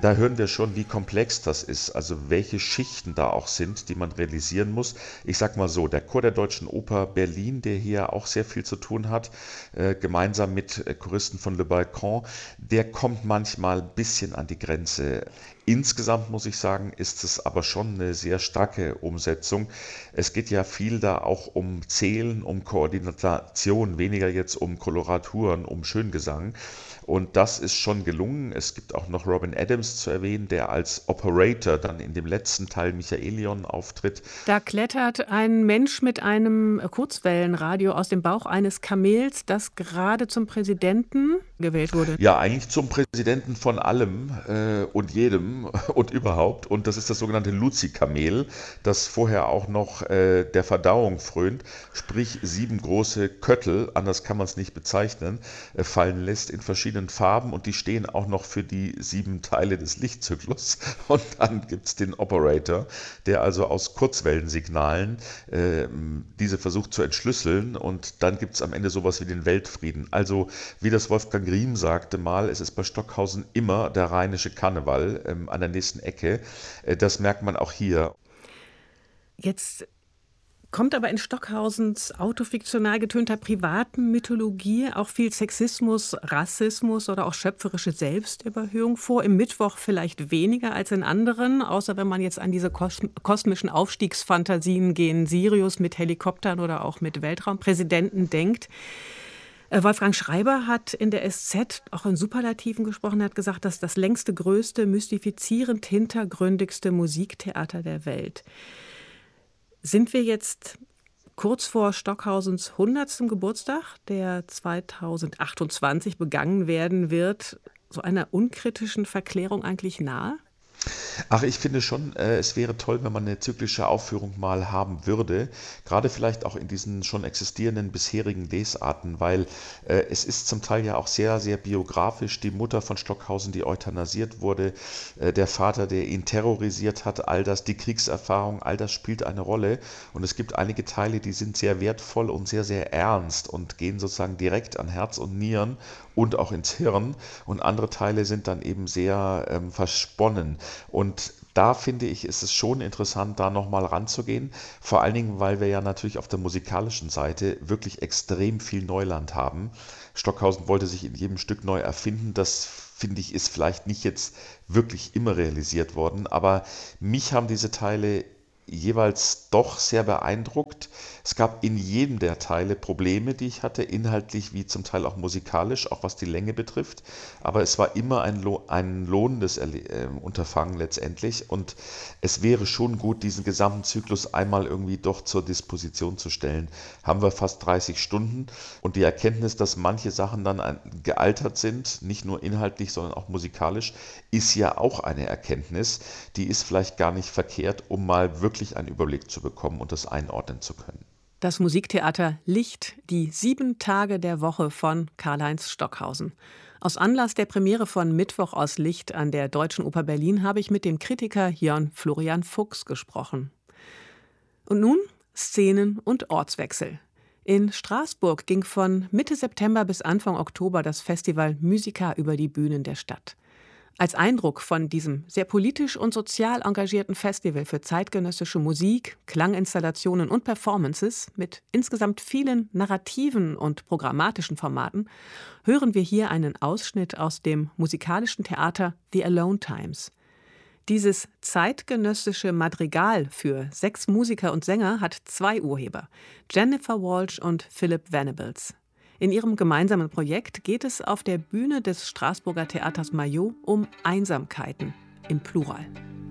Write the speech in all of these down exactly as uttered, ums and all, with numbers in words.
da hören wir schon, wie komplex das ist, also welche Schichten da auch sind, die man realisieren muss. Ich sag mal so, der Chor der Deutschen Oper Berlin, der hier auch sehr viel zu tun hat, äh, gemeinsam mit äh, Choristen von Le Balcon, der kommt manchmal ein bisschen an die Grenze. Insgesamt muss ich sagen, ist es aber schon eine sehr starke Umsetzung. Es geht ja viel da auch um Zählen, um Koordination, weniger jetzt um Koloraturen, um Schöngesang. Und das ist schon gelungen. Es gibt auch noch Robin Adams zu erwähnen, der als Operator dann in dem letzten Teil Michaelion auftritt. Da klettert ein Mensch mit einem Kurzwellenradio aus dem Bauch eines Kamels, das gerade zum Präsidenten gewählt wurde. Ja, eigentlich zum Präsidenten von allem äh, und jedem und überhaupt. Und das ist das sogenannte Luzi-Kamel, das vorher auch noch äh, der Verdauung frönt, sprich sieben große Köttel, anders kann man es nicht bezeichnen, äh, fallen lässt in verschiedenen Farben, und die stehen auch noch für die sieben Teile des Lichtzyklus. Und dann gibt es den Operator, der also aus Kurzwellensignalen äh, diese versucht zu entschlüsseln, und dann gibt es am Ende sowas wie den Weltfrieden. Also wie das Wolfgang Riem sagte mal, es ist bei Stockhausen immer der rheinische Karneval ähm, an der nächsten Ecke. Äh, das merkt man auch hier. Jetzt kommt aber in Stockhausens autofiktional getönter privaten Mythologie auch viel Sexismus, Rassismus oder auch schöpferische Selbstüberhöhung vor. Im Mittwoch vielleicht weniger als in anderen, außer wenn man jetzt an diese kos- kosmischen Aufstiegsfantasien gegen Sirius mit Helikoptern oder auch mit Weltraumpräsidenten denkt. Äh, Wolfgang Schreiber hat in der S Z auch in Superlativen gesprochen, hat gesagt, das ist das längste, größte, mystifizierend hintergründigste Musiktheater der Welt. Sind wir jetzt kurz vor Stockhausens hundertstem Geburtstag, der zweitausendachtundzwanzig begangen werden wird, so einer unkritischen Verklärung eigentlich nahe? Ach, ich finde schon, äh, es wäre toll, wenn man eine zyklische Aufführung mal haben würde, gerade vielleicht auch in diesen schon existierenden bisherigen Lesarten, weil äh, es ist zum Teil ja auch sehr, sehr biografisch. Die Mutter von Stockhausen, die euthanasiert wurde, äh, der Vater, der ihn terrorisiert hat, all das, die Kriegserfahrung, all das spielt eine Rolle. Und es gibt einige Teile, die sind sehr wertvoll und sehr, sehr ernst und gehen sozusagen direkt an Herz und Nieren und auch ins Hirn. Und andere Teile sind dann eben sehr ähm, versponnen. Und da finde ich, ist es schon interessant, da nochmal ranzugehen. Vor allen Dingen, weil wir ja natürlich auf der musikalischen Seite wirklich extrem viel Neuland haben. Stockhausen wollte sich in jedem Stück neu erfinden. Das finde ich, ist vielleicht nicht jetzt wirklich immer realisiert worden. Aber mich haben diese Teile jeweils doch sehr beeindruckt. Es gab in jedem der Teile Probleme, die ich hatte, inhaltlich wie zum Teil auch musikalisch, auch was die Länge betrifft. Aber es war immer ein, Lo ein lohnendes Erle äh, Unterfangen letztendlich. Und es wäre schon gut, diesen gesamten Zyklus einmal irgendwie doch zur Disposition zu stellen. Haben wir fast dreißig Stunden. Und die Erkenntnis, dass manche Sachen dann ein, gealtert sind, nicht nur inhaltlich, sondern auch musikalisch, ist ja auch eine Erkenntnis. Die ist vielleicht gar nicht verkehrt, um mal wirklich einen Überblick zu bekommen und das einordnen zu können. Das Musiktheater Licht, die sieben Tage der Woche von Karl-Heinz Stockhausen. Aus Anlass der Premiere von Mittwoch aus Licht an der Deutschen Oper Berlin habe ich mit dem Kritiker Jörn Florian Fuchs gesprochen. Und nun Szenen- und Ortswechsel. In Straßburg ging von Mitte September bis Anfang Oktober das Festival Musica über die Bühnen der Stadt. Als Eindruck von diesem sehr politisch und sozial engagierten Festival für zeitgenössische Musik, Klanginstallationen und Performances mit insgesamt vielen narrativen und programmatischen Formaten hören wir hier einen Ausschnitt aus dem musikalischen Theater The Alone Times. Dieses zeitgenössische Madrigal für sechs Musiker und Sänger hat zwei Urheber, Jennifer Walsh und Philip Venables. In ihrem gemeinsamen Projekt geht es auf der Bühne des Straßburger Theaters Maillot um Einsamkeiten im Plural.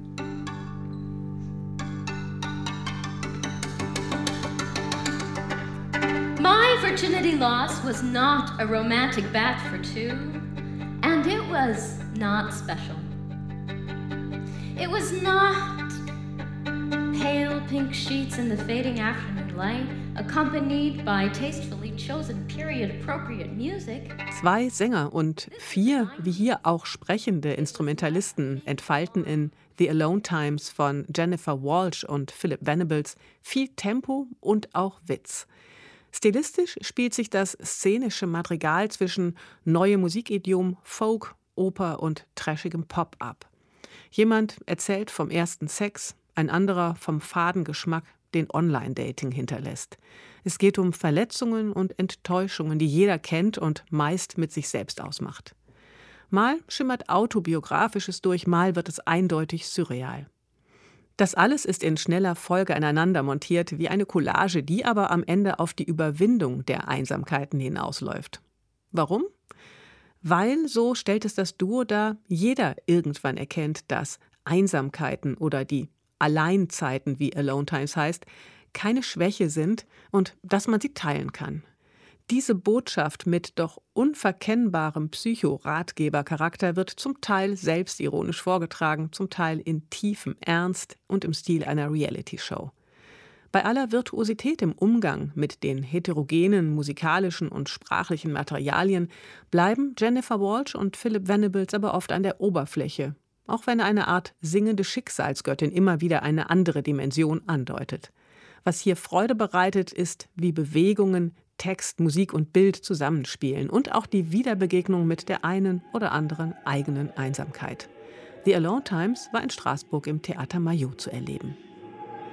My virginity loss was not a romantic bat for two, and it was not special. It was not pale pink sheets in the fading afternoon light, accompanied by tastefully chosen period-appropriate music. Zwei Sänger und vier, wie hier auch sprechende Instrumentalisten entfalten in The Alone Times von Jennifer Walsh und Philip Venables viel Tempo und auch Witz. Stilistisch spielt sich das szenische Madrigal zwischen neuem Musikidiom, Folk, Oper und trashigem Pop ab. Jemand erzählt vom ersten Sex, ein anderer vom faden Geschmack, den Online-Dating hinterlässt. Es geht um Verletzungen und Enttäuschungen, die jeder kennt und meist mit sich selbst ausmacht. Mal schimmert Autobiografisches durch, mal wird es eindeutig surreal. Das alles ist in schneller Folge aneinander montiert wie eine Collage, die aber am Ende auf die Überwindung der Einsamkeiten hinausläuft. Warum? Weil, so stellt es das Duo dar, jeder irgendwann erkennt, dass Einsamkeiten oder die Alleinzeiten, wie Alone Times heißt, keine Schwäche sind und dass man sie teilen kann. Diese Botschaft mit doch unverkennbarem Psycho-Ratgeber-Charakter wird zum Teil selbstironisch vorgetragen, zum Teil in tiefem Ernst und im Stil einer Reality-Show. Bei aller Virtuosität im Umgang mit den heterogenen musikalischen und sprachlichen Materialien bleiben Jennifer Walshe und Philip Venables aber oft an der Oberfläche, auch wenn eine Art singende Schicksalsgöttin immer wieder eine andere Dimension andeutet. Was hier Freude bereitet, ist, wie Bewegungen, Text, Musik und Bild zusammenspielen und auch die Wiederbegegnung mit der einen oder anderen eigenen Einsamkeit. The Alone Times war in Straßburg im Theater Maillot zu erleben.